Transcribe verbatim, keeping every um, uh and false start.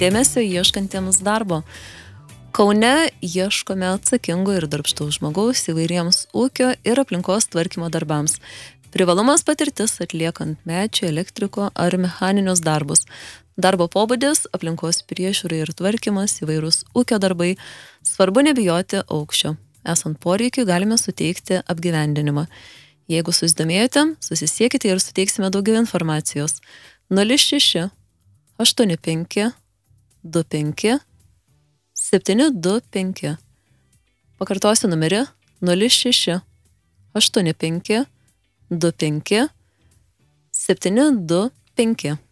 dėmesio ieškantiems darbo. Kaune ieškome atsakingo ir darbštaus žmogaus įvairiems ūkio ir aplinkos tvarkymo darbams. Privalumas patirtis atliekant mečio, elektriko ar mechaninius darbus. Darbo pobūdis, aplinkos priežiūra ir tvarkymas, įvairūs ūkio darbai. Svarbu nebijoti aukščio. Esant poreikiui galime suteikti apgyvendinimą. Jeigu susidomėjote, susisiekite ir suteiksime daugiau informacijos. nulis šeši aštuoni penki du penki septyni du penki. Pakartosiu numerį nulis šeši aštuoni penki du penki septyni du penki.